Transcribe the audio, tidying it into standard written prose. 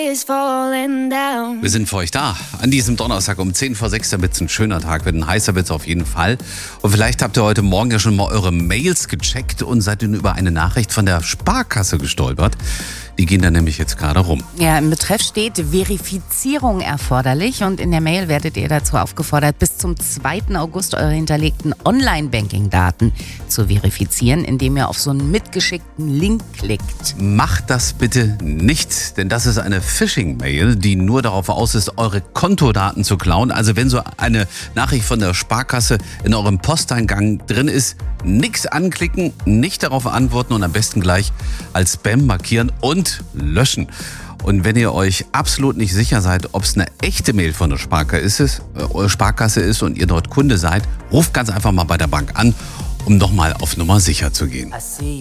Wir sind für euch da. An diesem Donnerstag um 5:10, damit es ein schöner Tag wird. Ein heißer wird es auf jeden Fall. Und vielleicht habt ihr heute Morgen ja schon mal eure Mails gecheckt und seid dann über eine Nachricht von der Sparkasse gestolpert. Die gehen dann nämlich jetzt gerade rum. Ja, im Betreff steht Verifizierung erforderlich und in der Mail werdet ihr dazu aufgefordert, bis zum 2. August eure hinterlegten Online-Banking-Daten zu verifizieren, indem ihr auf so einen mitgeschickten Link klickt. Macht das bitte nicht, denn das ist eine Phishing-Mail, die nur darauf aus ist, eure Kontodaten zu klauen. Also wenn so eine Nachricht von der Sparkasse in eurem Posteingang drin ist, nichts anklicken, nicht darauf antworten und am besten gleich als Spam markieren und löschen. Und wenn ihr euch absolut nicht sicher seid, ob es eine echte Mail von der Sparkasse ist und ihr dort Kunde seid, ruft ganz einfach mal bei der Bank an, um nochmal auf Nummer sicher zu gehen.